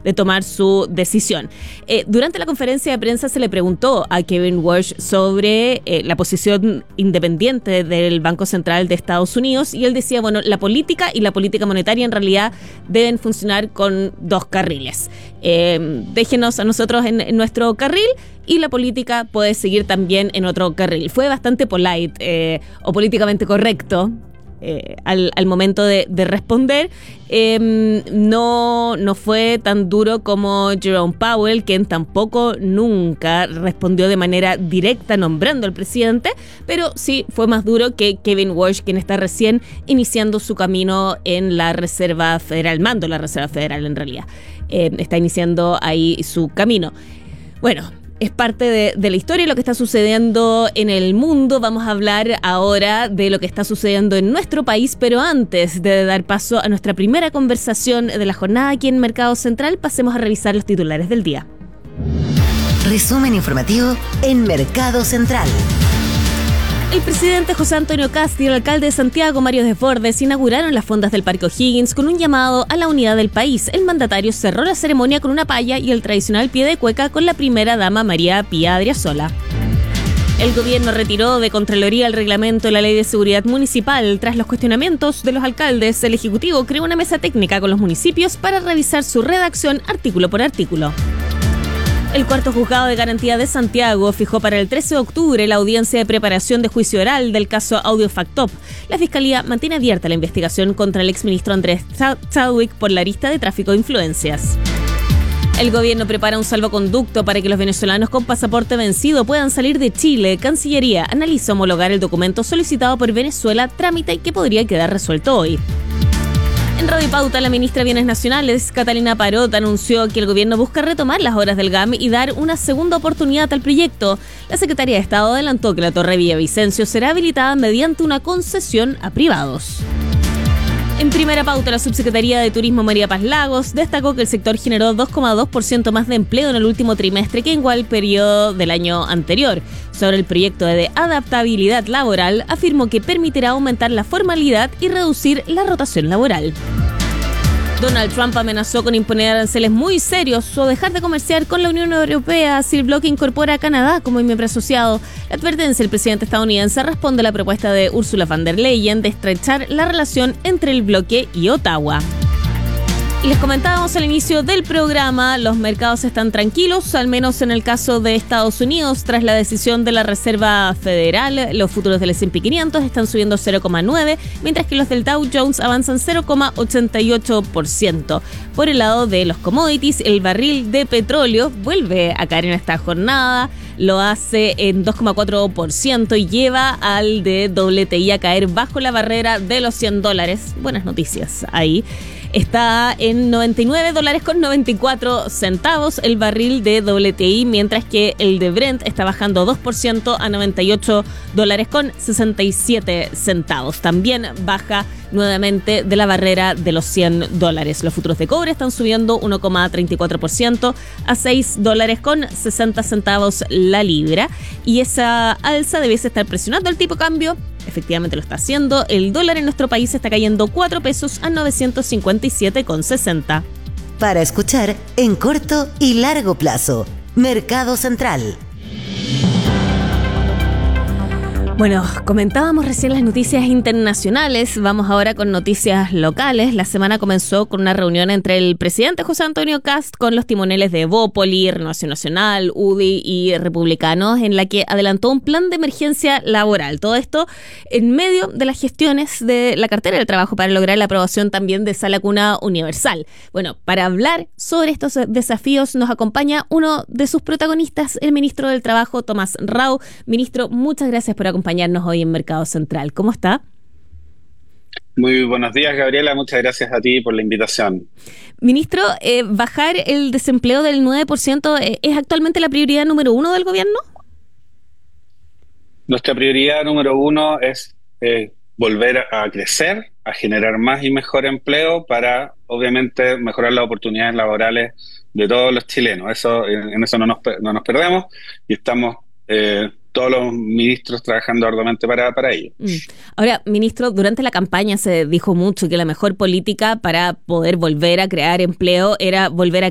de tomar su decisión. Durante la conferencia de prensa se le preguntó a Kevin Warsh sobre la posición independiente del Banco Central de Estados Unidos y él decía, bueno, la política y la política monetaria en realidad deben funcionar con dos carriles. Déjenos a nosotros en nuestro carril y la política puede seguir también en otro carril. Fue bastante polite o políticamente correcto al momento de responder. No fue tan duro como Jerome Powell, quien tampoco nunca respondió de manera directa nombrando al presidente, pero sí fue más duro que Kevin Warsh, quien está recién iniciando su camino en la Reserva Federal, mando la Reserva Federal en realidad. Está iniciando ahí su camino. Bueno, es parte de la historia y lo que está sucediendo en el mundo. Vamos a hablar ahora de lo que está sucediendo en nuestro país, pero antes de dar paso a nuestra primera conversación de la jornada aquí en Mercado Central, pasemos a revisar los titulares del día. Resumen informativo en Mercado Central. El presidente José Antonio Kast y el alcalde de Santiago, Mario Desbordes, inauguraron las fondas del Parque O'Higgins con un llamado a la unidad del país. El mandatario cerró la ceremonia con una paya y el tradicional pie de cueca con la primera dama María Pía Adriasola. El gobierno retiró de Contraloría el reglamento de la Ley de Seguridad Municipal. Tras los cuestionamientos de los alcaldes, el Ejecutivo creó una mesa técnica con los municipios para revisar su redacción artículo por artículo. El cuarto juzgado de garantía de Santiago fijó para el 13 de octubre la audiencia de preparación de juicio oral del caso Audiofactop. La Fiscalía mantiene abierta la investigación contra el exministro Andrés Chadwick por la arista de tráfico de influencias. El gobierno prepara un salvoconducto para que los venezolanos con pasaporte vencido puedan salir de Chile. Cancillería analiza homologar el documento solicitado por Venezuela, trámite que podría quedar resuelto hoy. En Radio Pauta, la ministra de Bienes Nacionales, Catalina Parot, anunció que el gobierno busca retomar las obras del GAM y dar una segunda oportunidad al proyecto. La Secretaría de Estado adelantó que la Torre Villavicencio será habilitada mediante una concesión a privados. En Primera Pauta, la Subsecretaría de Turismo María Paz Lagos destacó que el sector generó 2,2% más de empleo en el último trimestre que en igual periodo del año anterior. Sobre el proyecto de adaptabilidad laboral, afirmó que permitirá aumentar la formalidad y reducir la rotación laboral. Donald Trump amenazó con imponer aranceles muy serios o dejar de comerciar con la Unión Europea si el bloque incorpora a Canadá como miembro asociado. La advertencia del presidente estadounidense responde a la propuesta de Ursula von der Leyen de estrechar la relación entre el bloque y Ottawa. Y les comentábamos al inicio del programa, los mercados están tranquilos, al menos en el caso de Estados Unidos, tras la decisión de la Reserva Federal. Los futuros del S&P 500 están subiendo 0,9%, mientras que los del Dow Jones avanzan 0,88%. Por el lado de los commodities, el barril de petróleo vuelve a caer en esta jornada, lo hace en 2,4% y lleva al de WTI a caer bajo la barrera de los $100. Buenas noticias ahí. Está en $99.94 el barril de WTI, mientras que el de Brent está bajando 2% a $98.67. También baja nuevamente de la barrera de los $100. Los futuros de cobre están subiendo 1,34% a $6.60 la libra. Y esa alza debiese estar presionando el tipo de cambio. Efectivamente lo está haciendo. El dólar en nuestro país está cayendo 4 pesos a 957,60. Para escuchar en corto y largo plazo, Mercado Central. Bueno, comentábamos recién las noticias internacionales, vamos ahora con noticias locales. La semana comenzó con una reunión entre el presidente José Antonio Kast con los timoneles de Evópoli, Renovación Nacional, UDI y Republicanos, en la que adelantó un plan de emergencia laboral. Todo esto en medio de las gestiones de la cartera del trabajo para lograr la aprobación también de esa vacuna universal. Bueno, para hablar sobre estos desafíos nos acompaña uno de sus protagonistas, el ministro del Trabajo, Tomás Rau. Ministro, muchas gracias por acompañarnos hoy en Mercado Central. ¿Cómo está? Muy buenos días, Gabriela. Muchas gracias a ti por la invitación. Ministro, ¿bajar el desempleo del 9% es actualmente la prioridad número 1 del gobierno? Nuestra prioridad número 1 es volver a crecer, a generar más y mejor empleo para, obviamente, mejorar las oportunidades laborales de todos los chilenos. En eso no nos perdemos y estamos todos los ministros trabajando arduamente para ello. Ahora, ministro, durante la campaña se dijo mucho que la mejor política para poder volver a crear empleo era volver a